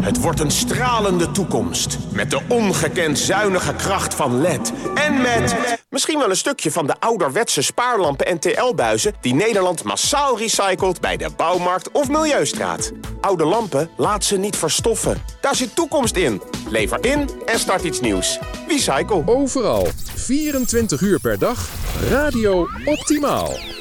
Het wordt een stralende toekomst. Met de ongekend zuinige kracht van LED. En met misschien wel een stukje van de ouderwetse spaarlampen en TL-buizen... die Nederland massaal recycelt bij de Bouwmarkt of Milieustraat. Oude lampen, laat ze niet verstoffen. Daar zit toekomst in. Lever in en start iets nieuws. Recycle. Overal, 24 uur per dag, Radio Optimaal.